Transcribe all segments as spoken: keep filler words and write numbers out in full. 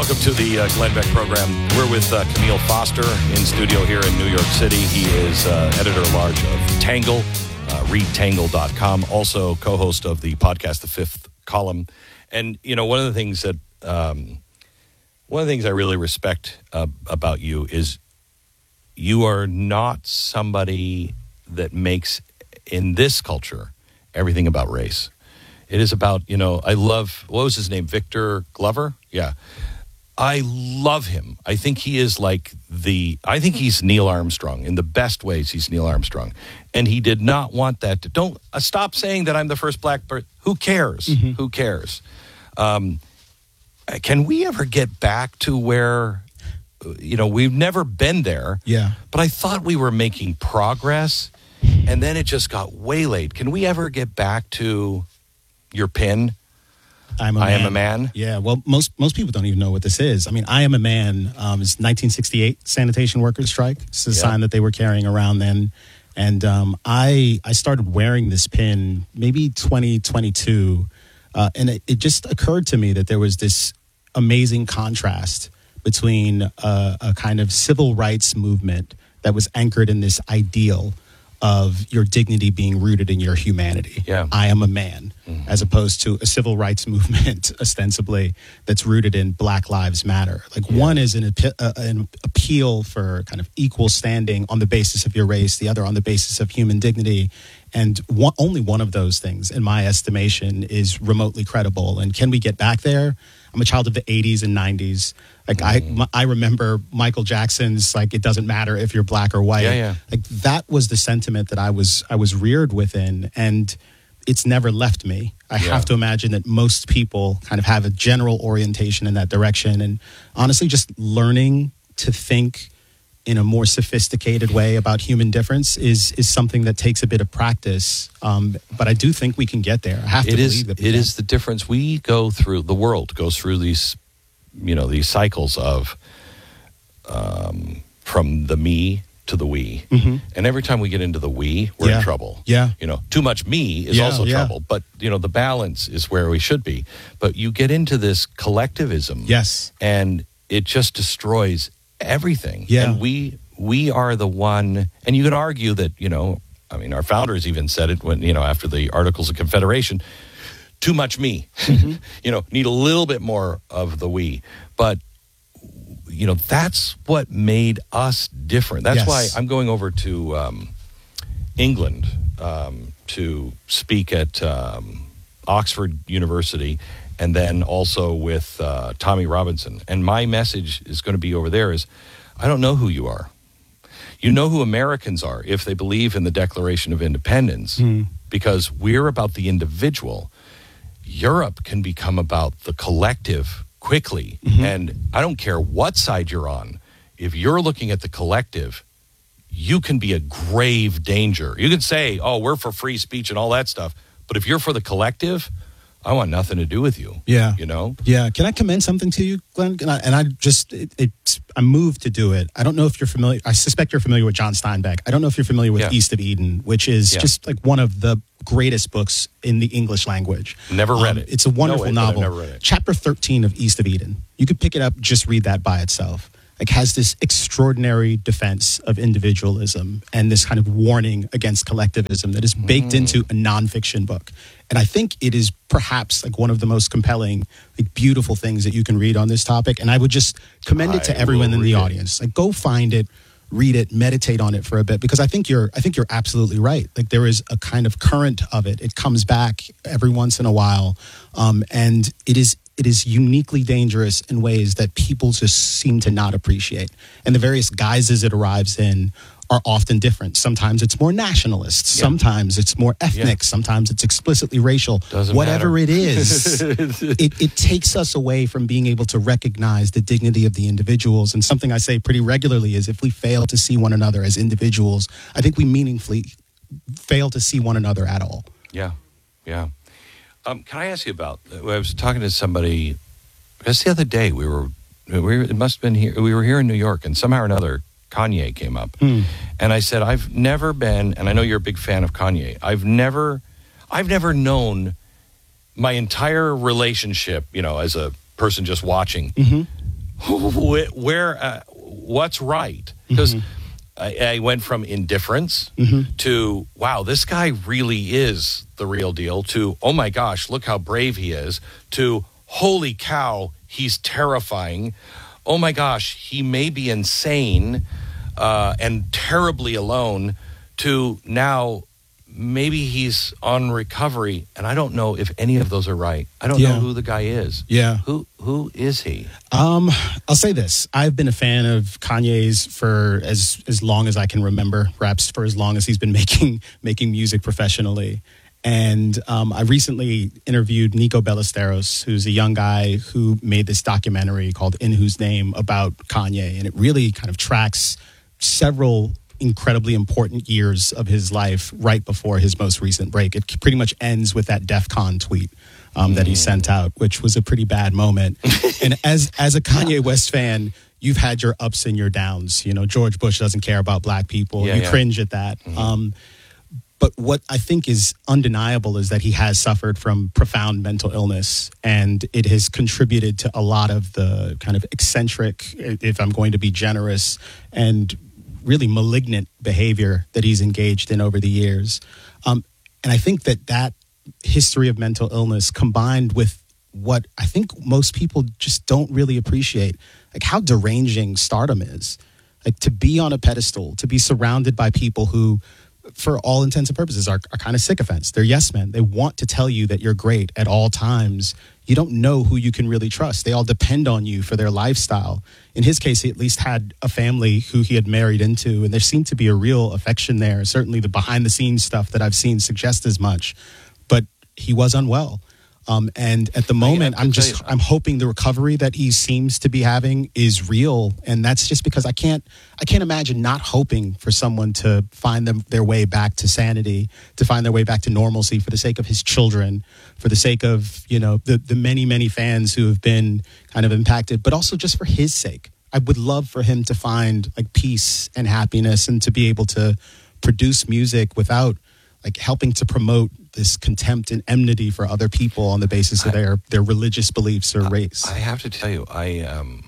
Welcome to the uh, Glenn Beck program. We're with uh, Camille Foster in studio here in New York City. He is uh, editor-at-large of Tangle, uh, read tangle dot com, also co-host of the podcast, The Fifth Column. And, you know, one of the things that, um, one of the things I really respect uh, about you is you are not somebody that makes, in this culture, everything about race. It is about, you know, I love, what was his name? Victor Glover? Yeah. I love him. I think he is like the, I think he's Neil Armstrong. In the best ways, he's Neil Armstrong. And he did not want that to, don't, uh, stop saying that I'm the first black person. Who cares? Mm-hmm. Who cares? Um, can we ever get back to where, you know, we've never been there. Yeah. But I thought we were making progress, and then it just got waylaid. Can we ever get back to your pin? I'm a I man. am a man. Yeah, well, most most people don't even know what this is. I mean, I am a man um, is nineteen sixty-eight sanitation workers strike. It's a Yeah. sign that they were carrying around then. And um, I I started wearing this pin maybe twenty twenty-two. Uh, and it, it just occurred to me that there was this amazing contrast between uh, a kind of civil rights movement that was anchored in this ideal of your dignity being rooted in your humanity. Yeah. I am a man, mm-hmm. as opposed to a civil rights movement, ostensibly, that's rooted in Black Lives Matter. Like yeah. one is an, appe- uh, an appeal for kind of equal standing on the basis of your race, the other on the basis of human dignity. And one, only one of those things, in my estimation, is remotely credible. And can we get back there? I'm a child of the eighties and nineties. Like mm. I, I remember Michael Jackson's, like, it doesn't matter if you're black or white. Yeah, yeah. Like that was the sentiment that I was, I was reared within, and it's never left me. I yeah. have to imagine that most people kind of have a general orientation in that direction. And honestly, just learning to think in a more sophisticated way about human difference is is something that takes a bit of practice. Um, but I do think we can get there. I have to it believe is, that. It is the difference. We go through, the world goes through these, you know, these cycles of um, from the me to the we. Mm-hmm. And every time we get into the we, we're yeah. in trouble. Yeah. You know, too much me is yeah, also yeah. trouble. But, you know, the balance is where we should be. But you get into this collectivism. Yes. And it just destroys everything. Yeah. And we we are the one, and you can argue that, you know, I mean, our founders even said it when, you know, after the Articles of Confederation, too much me. Mm-hmm. You know, need a little bit more of the we. But, you know, that's what made us different. That's yes. why I'm going over to um, England um, to speak at um, Oxford University, and then also with uh, Tommy Robinson. And my message is going to be over there is, I don't know who you are. You know who Americans are if they believe in the Declaration of Independence, mm. because we're about the individual. Europe can become about the collective quickly. Mm-hmm. And I don't care what side you're on. If you're looking at the collective, you can be a grave danger. You can say, oh, we're for free speech and all that stuff. But if you're for the collective, I want nothing to do with you. Yeah. You know? Yeah. Can I commend something to you, Glenn? And I, and I just, it, it's, I'm moved to do it. I don't know if you're familiar. I suspect you're familiar with John Steinbeck. I don't know if you're familiar with yeah. East of Eden, which is yeah. just like one of the greatest books in the English language. Never read um, it. It's a wonderful no way, novel. I've never read it. Chapter thirteen of East of Eden. You could pick it up, just read that by itself. Like, has this extraordinary defense of individualism and this kind of warning against collectivism that is baked mm. into a nonfiction book. And I think it is perhaps like one of the most compelling, like, beautiful things that you can read on this topic. And I would just commend it to I everyone in the it. audience. Like, go find it, read it, meditate on it for a bit, because I think you're I think you're absolutely right. Like, there is a kind of current of it. It comes back every once in a while, um, and it is it is uniquely dangerous in ways that people just seem to not appreciate. And the various guises it arrives in are often different. Sometimes it's more nationalist. Yeah. Sometimes it's more ethnic. Yeah. Sometimes it's explicitly racial. Doesn't Whatever matter. it is, it, it takes us away from being able to recognize the dignity of the individuals. And something I say pretty regularly is, if we fail to see one another as individuals, I think we meaningfully fail to see one another at all. Yeah, yeah. Um, can I ask you about, I was talking to somebody, just the other day, we were, we were, it must have been here, we were here in New York, and somehow or another, Kanye came up. Mm. And I said, I've never been, and I know you're a big fan of Kanye, I've never, I've never known my entire relationship, you know, as a person just watching, mm-hmm. where, uh, what's right? Because mm-hmm. I, I went from indifference mm-hmm. to, wow, this guy really is the real deal, to, oh my gosh, look how brave he is, to, holy cow, he's terrifying. Oh my gosh, he may be insane uh, and terribly alone, to now maybe he's on recovery. And I don't know if any of those are right. I don't yeah. know who the guy is. Yeah. Who Who is he? Um, I'll say this. I've been a fan of Kanye's for as, as long as I can remember, perhaps for as long as he's been making making music professionally. And um, I recently interviewed Nico Ballesteros, who's a young guy who made this documentary called In Whose Name about Kanye. And it really kind of tracks several incredibly important years of his life right before his most recent break. It pretty much ends with that DEF CON tweet um, mm. that he sent out, which was a pretty bad moment. And as as a Kanye West fan, you've had your ups and your downs. You know, George Bush doesn't care about black people. Yeah, you yeah. cringe at that. Mm-hmm. Um, but what I think is undeniable is that he has suffered from profound mental illness, and it has contributed to a lot of the kind of eccentric, if I'm going to be generous, and really malignant behavior that he's engaged in over the years. Um, and I think that that history of mental illness, combined with what I think most people just don't really appreciate, like how deranging stardom is. Like to be on a pedestal, to be surrounded by people who, for all intents and purposes, are, are kind of sycophants. They're yes men. They want to tell you that you're great at all times. You don't know who you can really trust. They all depend on you for their lifestyle. In his case, he at least had a family who he had married into, and there seemed to be a real affection there. Certainly the behind-the-scenes stuff that I've seen suggests as much. But he was unwell. Um, and at the moment, I'm just I'm hoping the recovery that he seems to be having is real, and that's just because I can't I can't imagine not hoping for someone to find them their way back to sanity, to find their way back to normalcy for the sake of his children, for the sake of you know the the many many fans who have been kind of impacted, but also just for his sake. I would love for him to find like peace and happiness, and to be able to produce music without like helping to promote this contempt and enmity for other people on the basis of I, their, their religious beliefs or race. I have to tell you, I, um,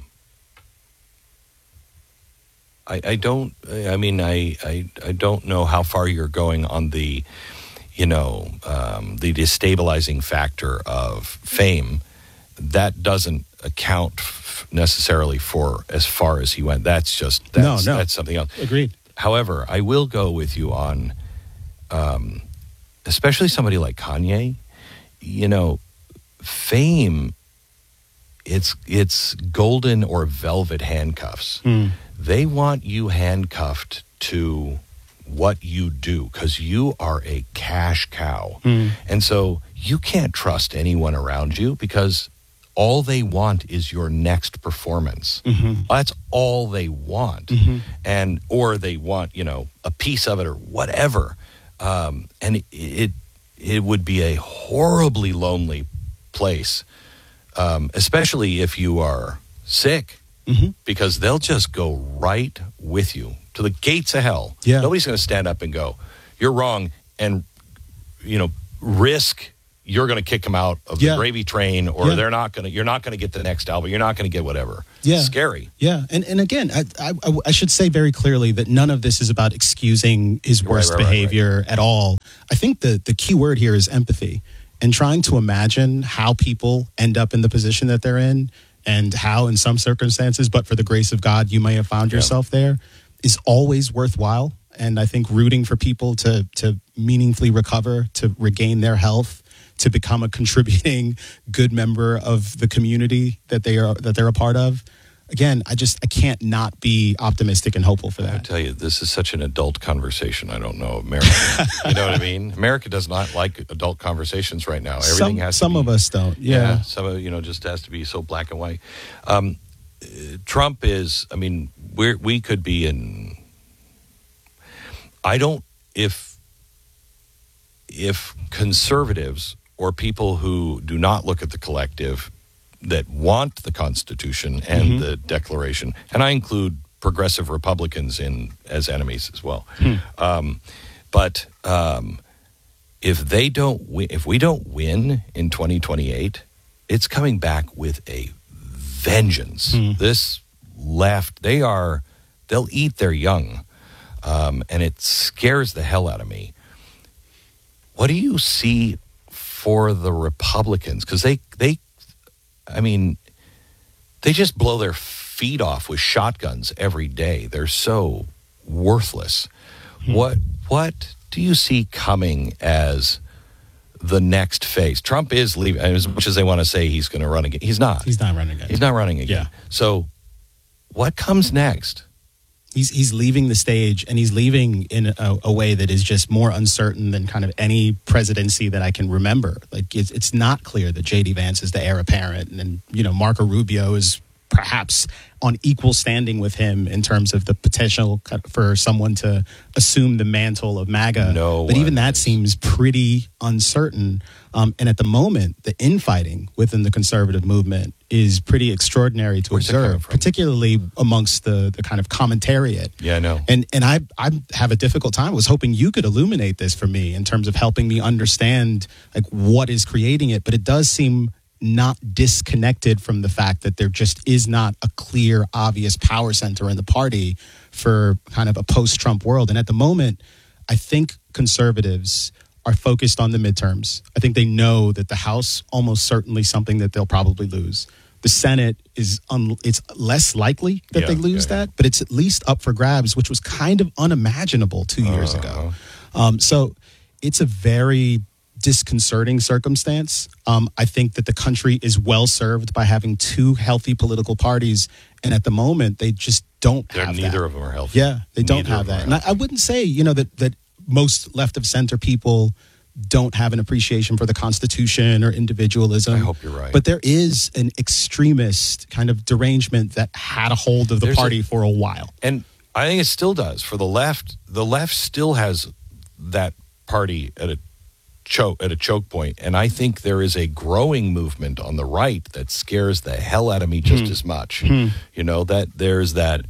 I, I don't, I mean, I, I, I don't know how far you're going on the, you know, um, the destabilizing factor of fame. That doesn't account f- necessarily for as far as he went. That's just, that's, no, no. that's something else. Agreed. However, I will go with you on, um, especially somebody like Kanye, you know, fame, it's it's golden or velvet handcuffs. Mm. They want you handcuffed to what you do because you are a cash cow. Mm. And so you can't trust anyone around you because all they want is your next performance. Mm-hmm. That's all they want. Mm-hmm. And or they want, you know, a piece of it or whatever. Um, and it, it it would be a horribly lonely place, um, especially if you are sick, mm-hmm. because they'll just go right with you to the gates of hell. Yeah. Nobody's going to stand up and go, "You're wrong," and you know, risk you're going to kick them out of yeah. the gravy train, or yeah. they're not going to. You're not going to get the next album. You're not going to get whatever. Yeah, it's scary. Yeah, and and again, I, I I should say very clearly that none of this is about excusing his worst right, right, behavior right, right. at all. I think the the key word here is empathy, and trying to imagine how people end up in the position that they're in, and how in some circumstances, but for the grace of God, you may have found yeah. yourself there, is always worthwhile. And I think rooting for people to to meaningfully recover, to regain their health, to become a contributing good member of the community that they are that they're a part of. Again, I just I can't not be optimistic and hopeful for that. I tell you, this is such an adult conversation. I don't know America. You know what I mean? America does not like adult conversations right now. Everything some, has to some be, of us don't. Yeah, yeah some of you know just has to be so black and white. Um, Trump is. I mean, we we could be in. I don't if if conservatives or people who do not look at the collective, that want the Constitution and mm-hmm. the Declaration, and I include progressive Republicans in as enemies as well. Hmm. Um, but um, if they don't, win, if we don't win in twenty twenty-eight, it's coming back with a vengeance. Hmm. This left, they are, they'll eat their young. Um, and it scares the hell out of me. What do you see for the Republicans? Because they, they, I mean, they just blow their feet off with shotguns every day. They're so worthless. Hmm. What, what do you see coming as the next phase? Trump is leaving. As much as they want to say he's going to run again, he's not. He's not running again. He's not running again. Yeah. So what comes next? He's he's leaving the stage, and he's leaving in a, a way that is just more uncertain than kind of any presidency that I can remember. Like it's it's not clear that J D Vance is the heir apparent, and then, you know, Marco Rubio is perhaps on equal standing with him in terms of the potential for someone to assume the mantle of MAGA. No, but even that seems pretty uncertain. Um, and at the moment, the infighting within the conservative movement is pretty extraordinary to Where's it coming observe, from? particularly amongst the the kind of commentariat. Yeah, I know. And and I I have a difficult time. I was hoping you could illuminate this for me in terms of helping me understand like what is creating it. But it does seem not disconnected from the fact that there just is not a clear, obvious power center in the party for kind of a post-Trump world. And at the moment, I think conservatives are focused on the midterms. I think they know that the House almost certainly something that they'll probably lose. The Senate is un- it's less likely that Yeah, they lose yeah, yeah. that, but it's at least up for grabs, which was kind of unimaginable two years Uh-huh. ago. Um, so it's a very disconcerting circumstance. Um, I think that the country is well served by having two healthy political parties, and at the moment they just don't They're, have neither that. of them are healthy. Yeah, they don't Neither have of them that. are And I, healthy. I wouldn't say, you know, that that most left of center people don't have an appreciation for the Constitution or individualism. I hope you're right. But there is an extremist kind of derangement that had a hold of the There's party a- for a while. And I think it still does. For the left, the left still has that party at a choke at a choke point, and I think there is a growing movement on the right that scares the hell out of me just Hmm. as much. Hmm. You know, that there's that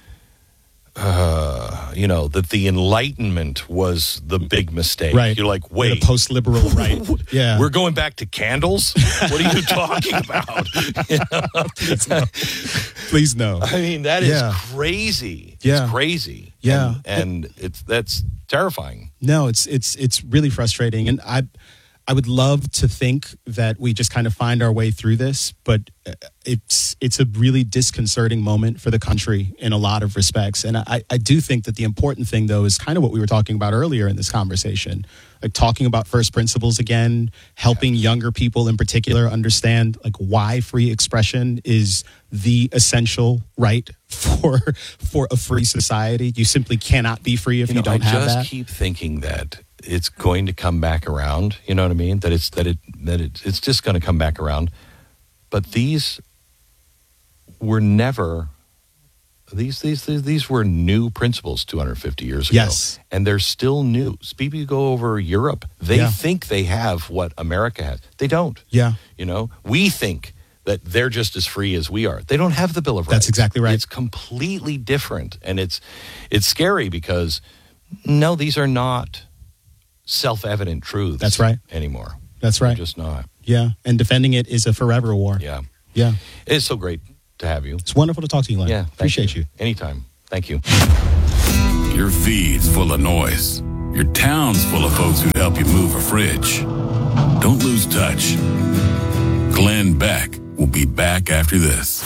uh, you know, that the Enlightenment was the big mistake. Right. You're like, The wait, post-liberal right. Yeah. we're going back to candles? What are you talking about? You know? Please no. I mean, that is Yeah. crazy. Yeah. It's crazy. Yeah. And, and it's that's terrifying. No, it's it's it's really frustrating, and I I would love to think that we just kind of find our way through this, but uh, it's it's a really disconcerting moment for the country in a lot of respects. And I, I do think that the important thing, though, is kind of what we were talking about earlier in this conversation, like talking about first principles again, helping younger people in particular understand like why free expression is the essential right for for a free society. You simply cannot be free if you, You know, don't I have just that. keep thinking that it's going to come back around. You know what I mean? That it's that it that it, it's just going to come back around. But these were never these these these, these were new principles two hundred fifty years ago. Yes. And they're still new. People who go over Europe, they Yeah. think they have what America has. They don't. Yeah. You know, we think that they're just as free as we are. They don't have the Bill of Rights. That's exactly right. It's completely different, and it's it's scary because no, these are not self-evident truths. That's right. Anymore. That's They're right. just not. Yeah. And defending it is a forever war. Yeah. Yeah. It's so great to have you. It's wonderful to talk to you, Len. Yeah. thank Appreciate you. Anytime. Thank you. Your feed's full of noise. Your town's full of folks who help you move a fridge. Don't lose touch. Glenn Beck will be back after this.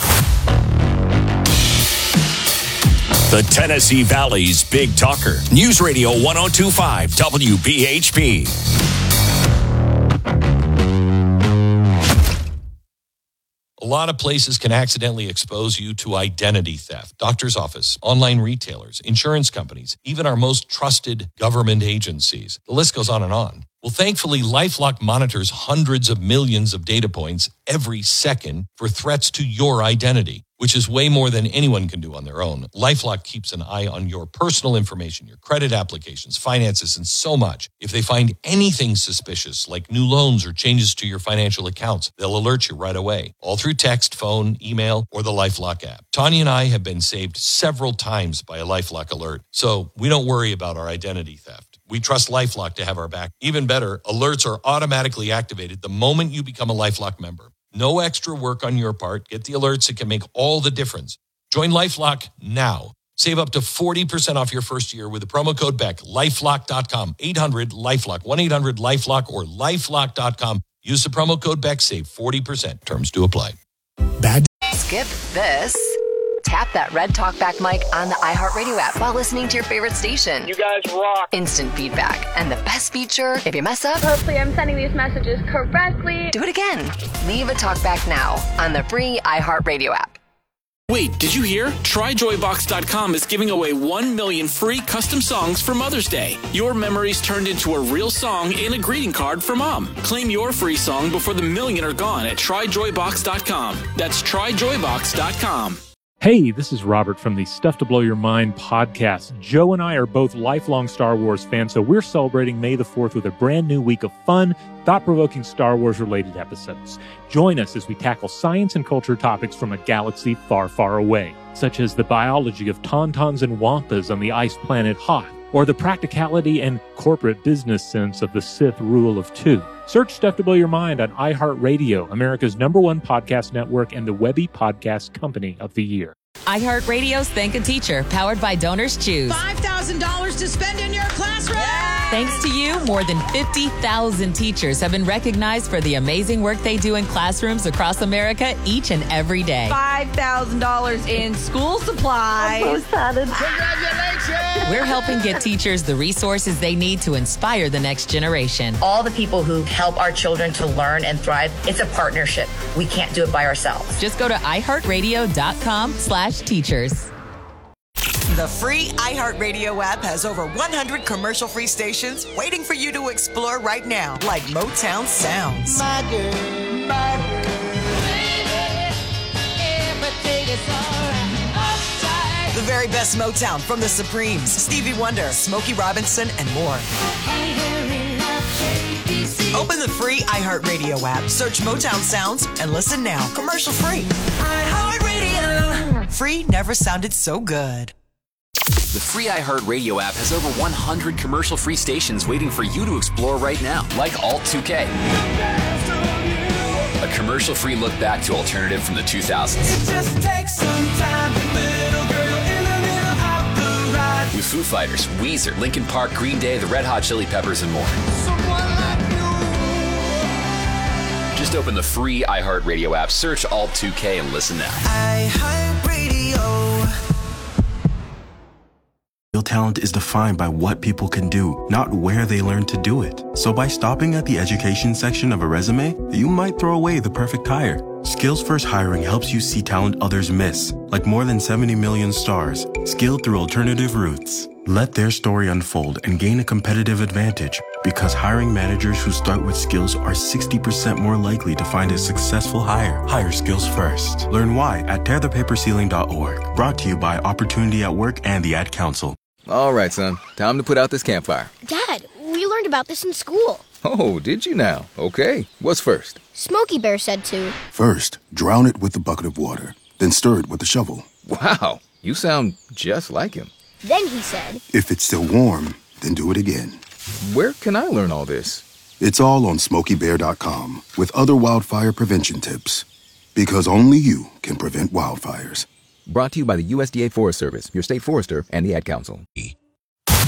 The Tennessee Valley's Big Talker. News Radio one oh two point five W B H P. A lot of places can accidentally expose you to identity theft. Doctor's office, online retailers, insurance companies, even our most trusted government agencies. The list goes on and on. Well, thankfully, LifeLock monitors hundreds of millions of data points every second for threats to your identity, which is way more than anyone can do on their own. LifeLock keeps an eye on your personal information, your credit applications, finances, and so much. If they find anything suspicious, like new loans or changes to your financial accounts, they'll alert you right away, all through text, phone, email, or the LifeLock app. Tanya and I have been saved several times by a LifeLock alert, so we don't worry about our identity theft. We trust LifeLock to have our back. Even better, alerts are automatically activated the moment you become a LifeLock member. No extra work on your part. Get the alerts that can make all the difference. Join LifeLock now. Save up to forty percent off your first year with the promo code Beck. LifeLock dot com. eight hundred LifeLock. one eight hundred LifeLock or LifeLock dot com. Use the promo code Beck. Save forty percent. Terms do apply. Bad. Skip this. Tap that red talkback mic on the iHeartRadio app while listening to your favorite station. You guys rock. Instant feedback. And the best feature, if you mess up, Hopefully I'm sending these messages correctly. do it again. Leave a talkback now on the free iHeartRadio app. Wait, did you hear? Try joy box dot com is giving away one million free custom songs for Mother's Day. Your memories turned into a real song and a greeting card for Mom. Claim your free song before the million are gone at try joy box dot com. That's try joy box dot com. Hey, this is Robert from the Stuff to Blow Your Mind podcast. Joe and I are both lifelong Star Wars fans, so we're celebrating May the fourth with a brand new week of fun, thought-provoking Star Wars-related episodes. Join us as we tackle science and culture topics from a galaxy far, far away, such as the biology of tauntauns and wampas on the ice planet Hoth, or the practicality and corporate business sense of the Sith rule of two. Search Stuff to Blow Your Mind on iHeartRadio, America's number one podcast network and the Webby Podcast Company of the Year. iHeartRadio's Thank a Teacher, powered by Donors Choose. five thousand dollars to spend in your classroom! Thanks to you, more than fifty thousand teachers have been recognized for the amazing work they do in classrooms across America each and every day. five thousand dollars in school supplies. I'm so excited. We're helping get teachers the resources they need to inspire the next generation. All the people who help our children to learn and thrive, it's a partnership. We can't do it by ourselves. Just go to iHeartRadio.com slash teachers. The free iHeartRadio app has over one hundred commercial-free stations waiting for you to explore right now, like Motown Sounds. My girl, my girl, baby, everything is all right. Uptight. The very best Motown from the Supremes, Stevie Wonder, Smokey Robinson, and more. Open the free iHeartRadio app, search Motown Sounds, and listen now. Commercial-free. iHeartRadio. Free never sounded so good. The free iHeartRadio app has over one hundred commercial-free stations waiting for you to explore right now, like Alt two K. A commercial-free look back to alternative from the two thousands. It just takes some time, little girl in the middle of the ride. With Foo Fighters, Weezer, Linkin Park, Green Day, the Red Hot Chili Peppers, and more. Someone like you. Just open the free iHeartRadio app, search Alt two K, and listen now. iHeartRadio. Real talent is defined by what people can do, not where they learn to do it. So by stopping at the education section of a resume, you might throw away the perfect hire. Skills First Hiring helps you see talent others miss, like more than seventy million stars, skilled through alternative routes. Let their story unfold and gain a competitive advantage, because hiring managers who start with skills are sixty percent more likely to find a successful hire. Hire skills first. Learn why at tear the paper ceiling dot org. Brought to you by Opportunity at Work and the Ad Council. All right, son. Time to put out this campfire. Dad, we learned about this in school. Oh, did you now? Okay. What's first? Smokey Bear said to. First, drown it with a bucket of water. Then stir it with a shovel. Wow. You sound just like him. Then he said. If it's still warm, then do it again. Where can I learn all this? It's all on smokey bear dot com with other wildfire prevention tips. Because only you can prevent wildfires. Brought to you by the U S D A Forest Service, your state forester, and the Ad Council.